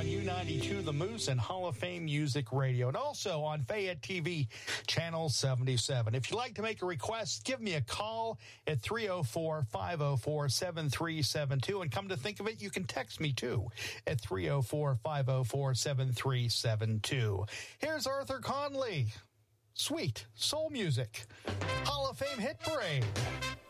on U92 The Moose and Hall of Fame Music Radio, and also on Fayette TV, Channel 77. If you'd like to make a request, give me a call at 304-504-7372. And come to think of it, you can text me too at 304-504-7372. Here's Arthur Conley. Sweet soul music. Hall of Fame Hit Parade.